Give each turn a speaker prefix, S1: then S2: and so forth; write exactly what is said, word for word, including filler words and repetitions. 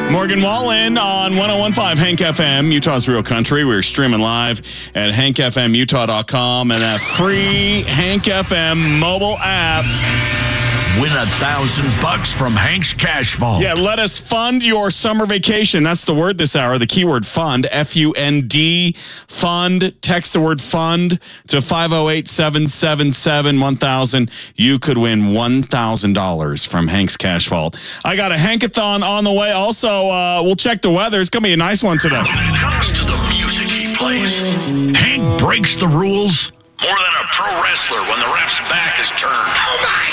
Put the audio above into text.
S1: Morgan Wallen on one oh one point five Hank F M, Utah's Real Country. We're streaming live at hank f m utah dot com and that free Hank F M mobile app.
S2: Win a thousand bucks from Hank's Cash Vault.
S1: Yeah, let us fund your summer vacation. That's the word this hour, the keyword fund, F U N D, fund. Text the word fund to five oh eight, seven seven seven, one thousand. You could win one thousand dollars from Hank's Cash Vault. I got a Hankathon on the way. Also, uh, we'll check the weather. It's going to be a nice one today.
S2: When it comes to the music he plays, Hank breaks the rules more than a pro wrestler when the ref's back is turned. Oh my!